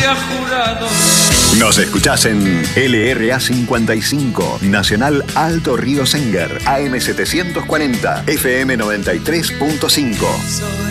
había jurado. Nos escuchás en LRA 55, Nacional Alto Río Senguer, AM 740, FM 93.5.